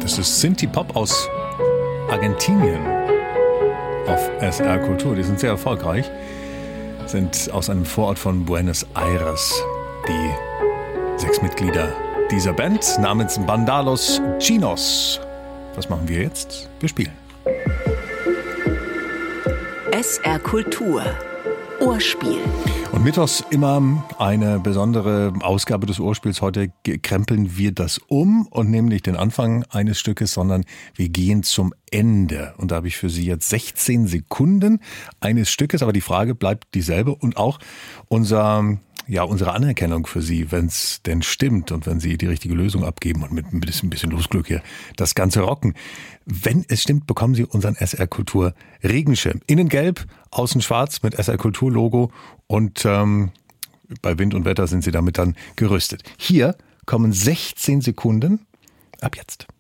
Das ist Synthie Pop aus Argentinien auf SR Kultur. Die sind sehr erfolgreich, sind aus einem Vorort von Buenos Aires. Die 6 Mitglieder dieser Band namens Bandalos Chinos. Was machen wir jetzt? Wir spielen. SR Kultur. Ohrspiel. Und mittwochs immer eine besondere Ausgabe des Ohrspiels. Heute krempeln wir das um und nehmen nicht den Anfang eines Stückes, sondern wir gehen zum Ende. Und da habe ich für Sie jetzt 16 Sekunden eines Stückes, aber die Frage bleibt dieselbe und auch unsere Anerkennung für Sie, wenn es denn stimmt und wenn Sie die richtige Lösung abgeben und mit ein bisschen Losglück hier das Ganze rocken. Wenn es stimmt, bekommen Sie unseren SR Kultur Regenschirm. Innen gelb, außen schwarz mit SR Kultur Logo und bei Wind und Wetter sind Sie damit dann gerüstet. Hier kommen 16 Sekunden ab jetzt.